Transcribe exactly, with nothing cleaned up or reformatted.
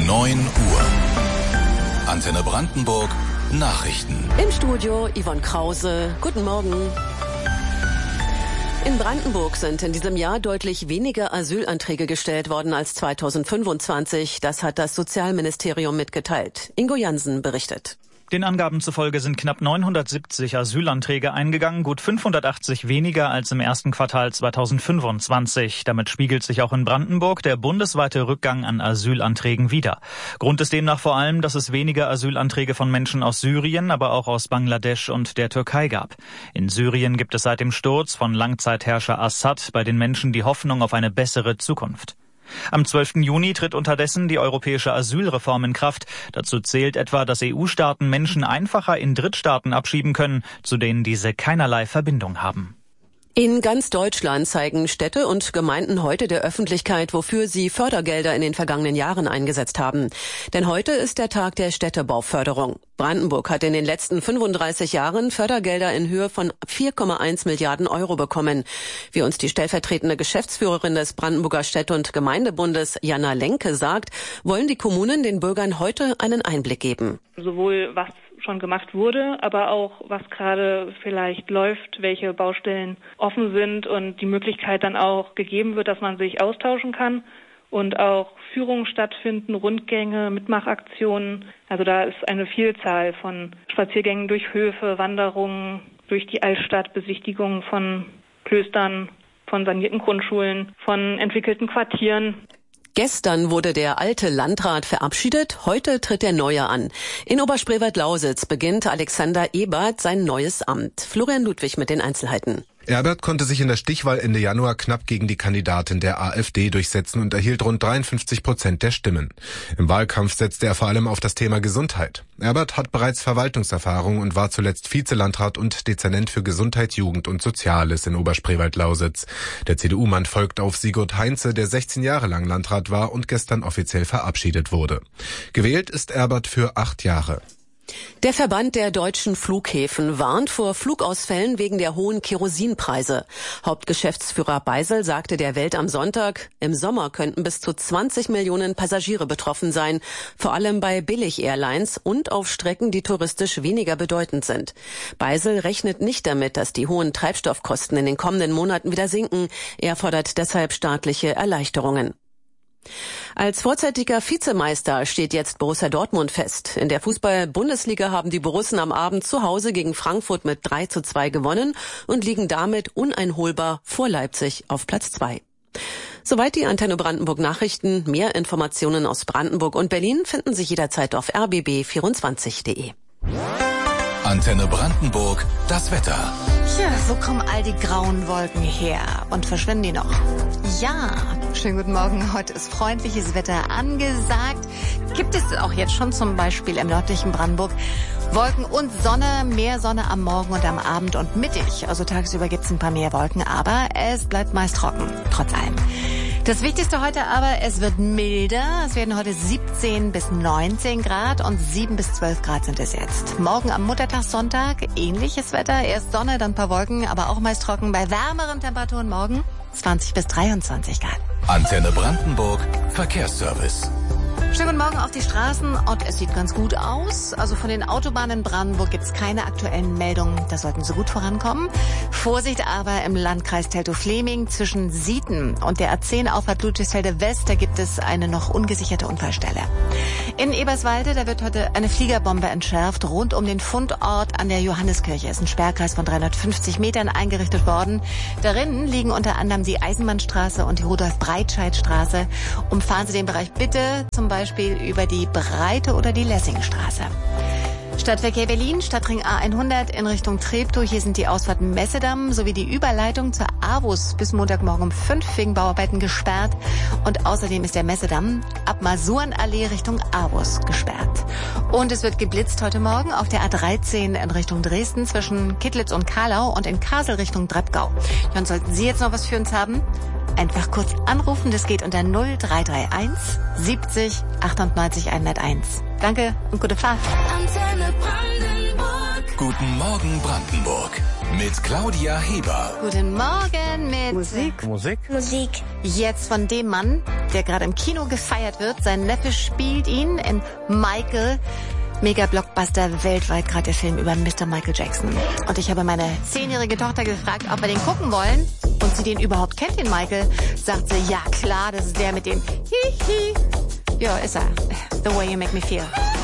neun Uhr. Antenne Brandenburg Nachrichten. Im Studio Yvonne Krause. Guten Morgen. In Brandenburg sind in diesem Jahr deutlich weniger Asylanträge gestellt worden als zweitausendfünfundzwanzig. Das hat das Sozialministerium mitgeteilt. Ingo Jansen berichtet. Den Angaben zufolge sind knapp neunhundertsiebzig Asylanträge eingegangen, gut fünfhundertachtzig weniger als im ersten Quartal zweitausendfünfundzwanzig. Damit spiegelt sich auch in Brandenburg der bundesweite Rückgang an Asylanträgen wider. Grund ist demnach vor allem, dass es weniger Asylanträge von Menschen aus Syrien, aber auch aus Bangladesch und der Türkei gab. In Syrien gibt es seit dem Sturz von Langzeitherrscher Assad bei den Menschen die Hoffnung auf eine bessere Zukunft. Am zwölften Juni tritt unterdessen die europäische Asylreform in Kraft. Dazu zählt etwa, dass E U-Staaten Menschen einfacher in Drittstaaten abschieben können, zu denen diese keinerlei Verbindung haben. In ganz Deutschland zeigen Städte und Gemeinden heute der Öffentlichkeit, wofür sie Fördergelder in den vergangenen Jahren eingesetzt haben. Denn heute ist der Tag der Städtebauförderung. Brandenburg hat in den letzten fünfunddreißig Jahren Fördergelder in Höhe von vier Komma eins Milliarden Euro bekommen. Wie uns die stellvertretende Geschäftsführerin des Brandenburger Städte- und Gemeindebundes, Jana Lenke, sagt, wollen die Kommunen den Bürgern heute einen Einblick geben. Sowohl was schon gemacht wurde, aber auch was gerade vielleicht läuft, welche Baustellen offen sind und die Möglichkeit dann auch gegeben wird, dass man sich austauschen kann und auch Führungen stattfinden, Rundgänge, Mitmachaktionen. Also da ist eine Vielzahl von Spaziergängen durch Höfe, Wanderungen durch die Altstadt, Besichtigungen von Klöstern, von sanierten Grundschulen, von entwickelten Quartieren. Gestern wurde der alte Landrat verabschiedet, heute tritt der neue an. In Oberspreewald-Lausitz beginnt Alexander Ebert sein neues Amt. Florian Ludwig mit den Einzelheiten. Ebert konnte sich in der Stichwahl Ende Januar knapp gegen die Kandidatin der AfD durchsetzen und erhielt rund dreiundfünfzig Prozent der Stimmen. Im Wahlkampf setzte er vor allem auf das Thema Gesundheit. Ebert hat bereits Verwaltungserfahrung und war zuletzt Vizelandrat und Dezernent für Gesundheit, Jugend und Soziales in Oberspreewald-Lausitz. Der C D U-Mann folgt auf Sigurd Heinze, der sechzehn Jahre lang Landrat war und gestern offiziell verabschiedet wurde. Gewählt ist Ebert für acht Jahre. Der Verband der deutschen Flughäfen warnt vor Flugausfällen wegen der hohen Kerosinpreise. Hauptgeschäftsführer Beisel sagte der Welt am Sonntag, im Sommer könnten bis zu zwanzig Millionen Passagiere betroffen sein, vor allem bei Billig-Airlines und auf Strecken, die touristisch weniger bedeutend sind. Beisel rechnet nicht damit, dass die hohen Treibstoffkosten in den kommenden Monaten wieder sinken. Er fordert deshalb staatliche Erleichterungen. Als vorzeitiger Vizemeister steht jetzt Borussia Dortmund fest. In der Fußball-Bundesliga haben die Borussen am Abend zu Hause gegen Frankfurt mit drei zu zwei gewonnen und liegen damit uneinholbar vor Leipzig auf Platz zwei. Soweit die Antenne Brandenburg Nachrichten. Mehr Informationen aus Brandenburg und Berlin finden Sie jederzeit auf r b b vierundzwanzig punkt de. Antenne Brandenburg, das Wetter. Ja, wo kommen all die grauen Wolken her? Und verschwinden die noch? Ja, schönen guten Morgen. Heute ist freundliches Wetter angesagt. Gibt es auch jetzt schon zum Beispiel im nördlichen Brandenburg Wolken und Sonne, mehr Sonne am Morgen und am Abend und mittig. Also tagsüber gibt es ein paar mehr Wolken, aber es bleibt meist trocken, trotz allem. Das Wichtigste heute aber, es wird milder. Es werden heute siebzehn bis neunzehn Grad und sieben bis zwölf Grad sind es jetzt. Morgen am Muttertagssonntag ähnliches Wetter. Erst Sonne, dann ein paar Wolken, aber auch meist trocken. Bei wärmeren Temperaturen morgen zwanzig bis dreiundzwanzig Grad. Antenne Brandenburg Verkehrsservice. Schönen guten Morgen auf die Straßen und es sieht ganz gut aus. Also von den Autobahnen in Brandenburg gibt es keine aktuellen Meldungen. Da sollten Sie gut vorankommen. Vorsicht aber im Landkreis Teltow-Fleming zwischen Sieten und der A zehn Auffahrt Ludwigsfelde West. Da gibt es eine noch ungesicherte Unfallstelle. In Eberswalde, da wird heute eine Fliegerbombe entschärft. Rund um den Fundort an der Johanneskirche ist ein Sperrkreis von dreihundertfünfzig Metern eingerichtet worden. Darin liegen unter anderem die Eisenbahnstraße und die Rudolf-Breitscheid-Straße. Umfahren Sie den Bereich bitte zum Beispiel Beispiel über die Breite oder die Lessingstraße. Stadtverkehr Berlin, Stadtring A hundert in Richtung Treptow. Hier sind die Ausfahrten Messedamm sowie die Überleitung zur AWUS bis Montagmorgen um fünf wegen Bauarbeiten gesperrt. Und außerdem ist der Messedamm ab Masurenallee Richtung AWUS gesperrt. Und es wird geblitzt heute Morgen auf der A dreizehn in Richtung Dresden zwischen Kittlitz und Karlau und in Kassel Richtung Dreppgau. Dann sollten Sie jetzt noch was für uns haben. Einfach kurz anrufen, das geht unter null drei drei eins siebzig achtundneunzig hunderteins. Danke und gute Fahrt. Guten Morgen Brandenburg. mit Claudia Heber. Guten Morgen mit Musik. Musik. Musik. Jetzt von dem Mann, der gerade im Kino gefeiert wird. Sein Neffe spielt ihn in Michael. Mega-Blockbuster weltweit, gerade der Film über Mister Michael Jackson. Und ich habe meine zehnjährige Tochter gefragt, ob wir den gucken wollen. Und sie den überhaupt kennt, den Michael. Sagt sie, ja klar, das ist der mit dem Hihi. Ja, ist er. The way you make me feel.